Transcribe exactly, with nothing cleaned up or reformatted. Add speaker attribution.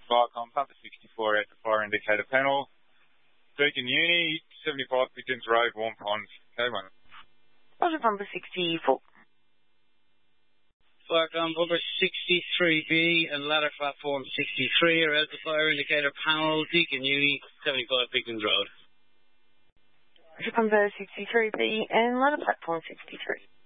Speaker 1: Firecom, Papa sixty-four out the fire indicator panel. Deakin Uni, seventy-five Pickens Road, Warm Ponds, K one.
Speaker 2: Roger, Papa sixty-four.
Speaker 3: Firecom, Papa sixty-three B and ladder platform sixty-three are out the fire indicator panel. Deakin Uni, seventy-five Pickens Road.
Speaker 2: Roger, Papa sixty-three B and ladder platform sixty-three.